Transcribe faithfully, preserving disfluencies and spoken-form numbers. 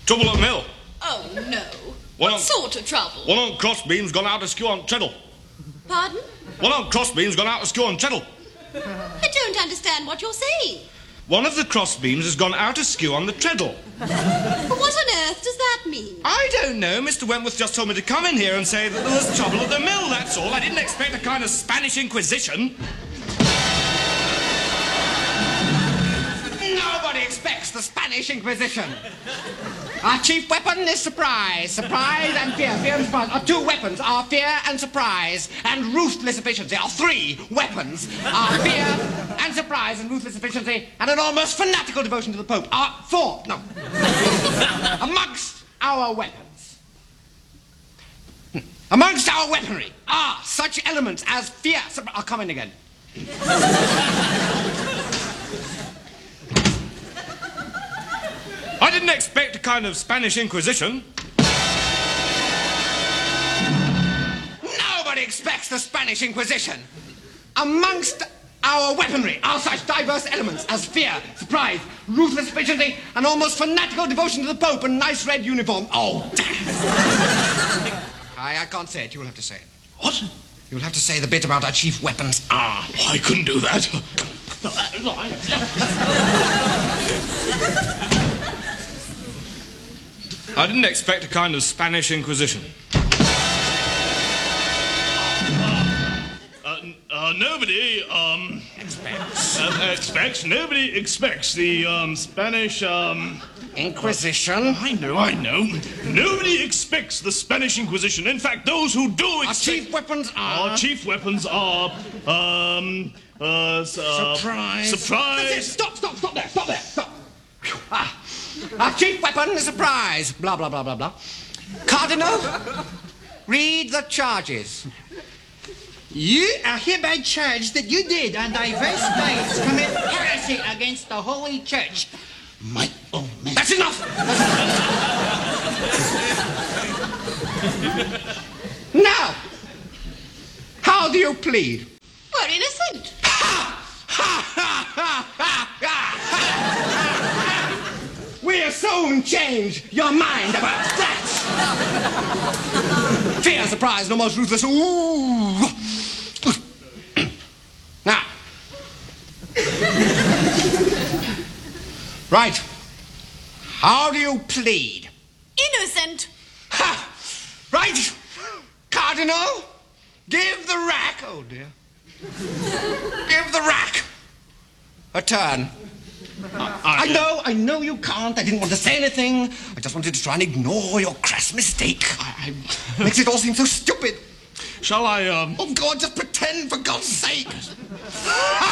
Trouble at the mill. Oh, no. One What on, sort of trouble? One on crossbeam's gone out askew on treadle. Pardon? One on crossbeam's gone out askew on treadle. I don't understand what you're saying. One of the crossbeams has gone out askew on the treadle. What on earth does that mean? I don't know. Mister Wentworth just told me to come in here and say that there was trouble at the mill, that's all. I didn't expect a kind of Spanish Inquisition. Nobody expects the Spanish Inquisition. Our chief weapon is surprise. Surprise and fear. Fear and surprise. Our two weapons are fear and surprise and ruthless efficiency. Our three weapons are fear and surprise and ruthless efficiency and an almost fanatical devotion to the Pope. Our four, no. Amongst our weapons. Amongst our weaponry are such elements as fear. Surprise. I'll come in again. I didn't expect a kind of Spanish Inquisition. Nobody expects the Spanish Inquisition. Amongst our weaponry are such diverse elements as fear, surprise, ruthless efficiency, and almost fanatical devotion to the Pope and nice red uniform. Oh, damn. I, I can't say it. You'll have to say it. What? You'll have to say the bit about our chief weapons are. Oh, I couldn't do that. I didn't expect a kind of Spanish Inquisition. Uh, uh, nobody, um... Expects. Uh, expects, nobody expects the, um, Spanish, um... Inquisition. I know, I know. Nobody expects the Spanish Inquisition. In fact, those who do Our expect... chief weapons are. Our chief weapons are, um... Uh, s- uh, Surprise. Surprise. That's it. Stop, stop, stop there, stop there, stop. Phew. Ah. Our chief weapon is surprise. Blah, blah, blah, blah, blah. Cardinal, read the charges. You are hereby charged that you did, on diverse nights, commit heresy against the Holy Church. My own man. That's enough! Now, how do you plead? We're innocent. We'll soon change your mind about that. Fear, surprise, and almost ruthless. Ooh. Now. Right. How do you plead? Innocent. Ha! Right. Cardinal, give the rack. Oh, dear. Give the rack a turn. I, I know, I know you can't. I didn't want to say anything. I just wanted to try and ignore your crass mistake. I, Makes it all seem so stupid. Shall I, um... Oh, God, just pretend, for God's sake.